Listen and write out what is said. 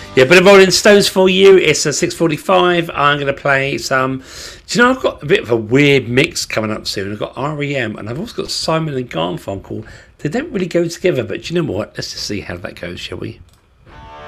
Yeah, bit of Rolling Stones for you. It's a 6:45. I'm going to play some. Do you know, I've got a bit of a weird mix coming up soon. I've got REM and I've also got Simon and Garfunkel. They don't really go together, but do you know what? Let's just see how that goes, shall we?